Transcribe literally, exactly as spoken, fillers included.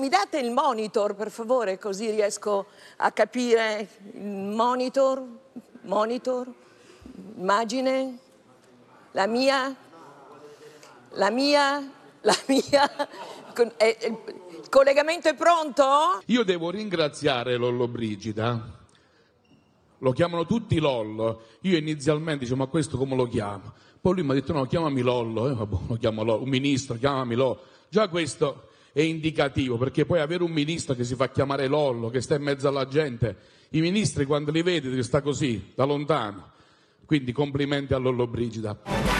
date il monitor, per favore, così riesco a capire il monitor, monitor, immagine, la mia, la mia, la mia, il collegamento è pronto? Io devo ringraziare Lollobrigida. Lo chiamano tutti Lollo. Io inizialmente dicevo, ma questo come lo chiamo? Poi lui mi ha detto, no, chiamami Lollo. Eh, vabbè, lo chiamo Lollo. Un ministro, chiamami Lollo. Già questo è indicativo, perché poi avere un ministro che si fa chiamare Lollo, che sta in mezzo alla gente, i ministri quando li vedi sta così, da lontano. Quindi complimenti a Lollobrigida.